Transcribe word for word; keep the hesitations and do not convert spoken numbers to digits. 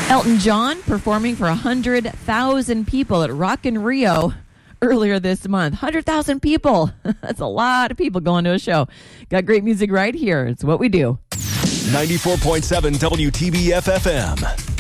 Elton John performing for one hundred thousand people at Rock in Rio earlier this month. one hundred thousand people. That's a lot of people going to a show. Got great music right here. It's what we do. ninety-four point seven W T B F F M.